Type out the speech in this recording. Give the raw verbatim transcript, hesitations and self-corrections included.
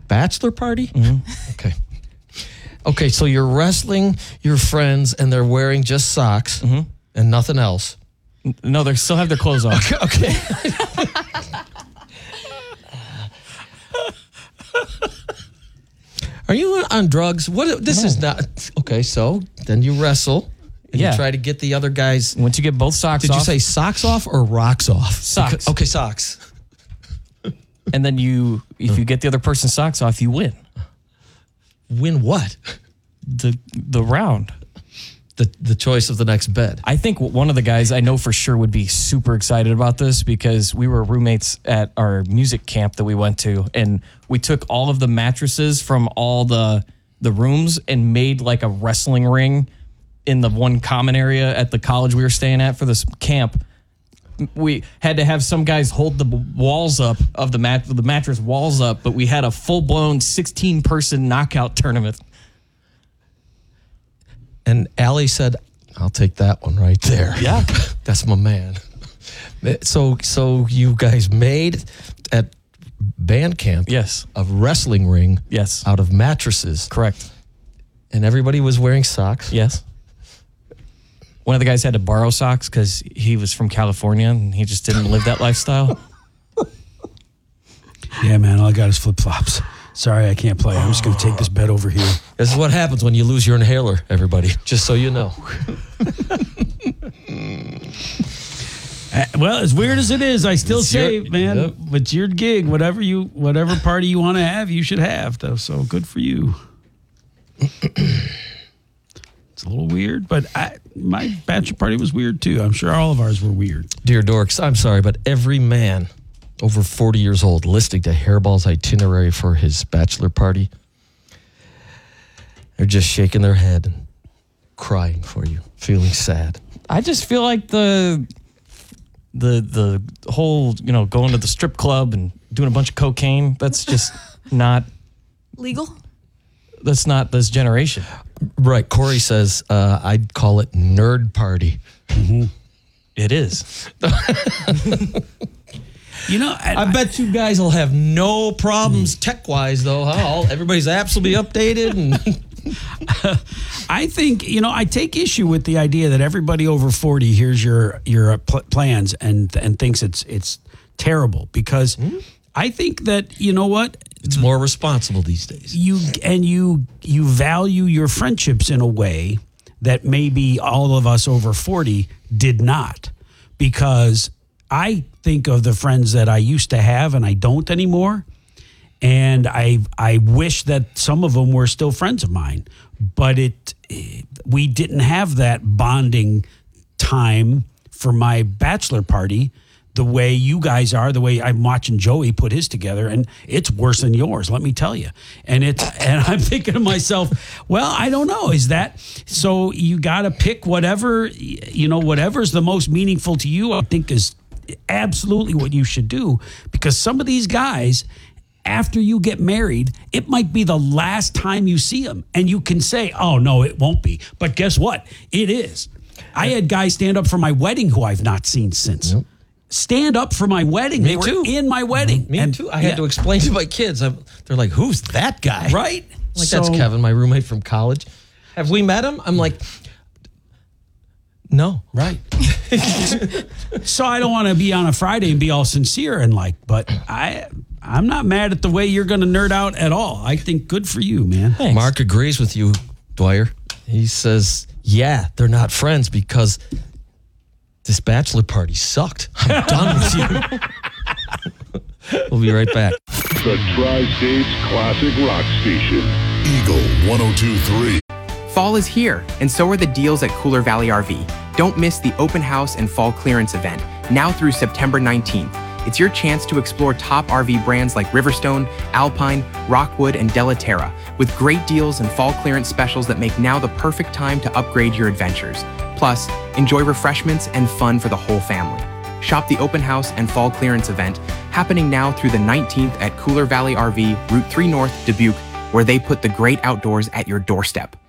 bachelor party? Mm-hmm. Okay. Okay, so you're wrestling your friends and they're wearing just socks mm-hmm. and nothing else. No, they still have their clothes on. Okay. okay. Are you on drugs? What? This No. is not... Okay, so then you wrestle and Yeah. you try to get the other guys... Once you get both socks Did off. you say socks off or rocks off? Socks. Because- okay, socks. And then you, if you get the other person's socks off, you win. Win what? The the round. The the choice of the next bed. I think one of the guys I know for sure would be super excited about this because we were roommates at our music camp that we went to, and we took all of the mattresses from all the the rooms and made like a wrestling ring in the one common area at the college we were staying at for this camp. We had to have some guys hold the walls up of the mat the mattress walls up, but we had a full blown sixteen person knockout tournament. And Allie said, I'll take that one right there. Yeah. That's my man. So so you guys made at band camp Yes. a wrestling ring Yes. out of mattresses. Correct. And everybody was wearing socks. Yes. One of the guys had to borrow socks because he was from California and he just didn't live that lifestyle. Yeah, man, all I got is flip-flops. Sorry, I can't play. I'm just going to take this bed over here. This is what happens when you lose your inhaler, everybody. Just so you know. Uh, well, as weird as it is, I still It's say, your- man, yep. it's your gig. Whatever you, whatever party you want to have, you should have, though. So good for you. It's a little weird, but I, my bachelor party was weird too. I'm sure all of ours were weird. Dear Dorks, I'm sorry, but every man over forty years old listening to Hairball's itinerary for his bachelor party, they're just shaking their head and crying for you, feeling sad. I just feel like the the the whole, you know, going to the strip club and doing a bunch of cocaine, that's just not Legal? that's not this generation. Right. Corey says, uh, I'd call it nerd party. It is. You know, I, I bet you guys will have no problems tech-wise, though, huh? All, everybody's apps will be updated. And I think, you know, I take issue with the idea that everybody over forty hears your your uh, pl- plans and and thinks it's it's terrible because Hmm? I think that, you know what? it's more responsible these days. You and you you value your friendships in a way that maybe all of us over forty did not, because I think of the friends that I used to have and I don't anymore, and I I wish that some of them were still friends of mine, but it we didn't have that bonding time for my bachelor party the way you guys are, the way I'm watching Joey put his together, and it's worse than yours, let me tell you. And it's and I'm thinking to myself, well, I don't know, is that so? You got to pick whatever, you know, whatever's the most meaningful to you, I think is absolutely what you should do, because some of these guys, after you get married, it might be the last time you see them, and you can say, oh no, it won't be, but guess what, it is. I had guys stand up for my wedding who I've not seen since. Nope. Stand up for my wedding. Me they were too. in my wedding. Me And- too. I had yeah. to explain to my kids. I'm, they're like, who's that guy? Right? Like, So- that's Kevin, my roommate from college. Have we met him? I'm like, no. Right. So I don't want to be on a Friday and be all sincere and like, but I, I'm not mad at the way you're going to nerd out at all. I think good for you, man. Thanks. Mark agrees with you, Dwyer. He says, yeah, they're not friends because this bachelor party sucked. I'm done with you. We'll be right back. The Tri-States Classic Rock Station. Eagle one oh two point three. Fall is here, and so are the deals at Cooler Valley R V. Don't miss the open house and fall clearance event, now through September nineteenth. It's your chance to explore top R V brands like Riverstone, Alpine, Rockwood, and Delaterra, with great deals and fall clearance specials that make now the perfect time to upgrade your adventures. Plus, enjoy refreshments and fun for the whole family. Shop the open house and fall clearance event happening now through the nineteenth at Cooler Valley R V, Route three North, Dubuque, where they put the great outdoors at your doorstep.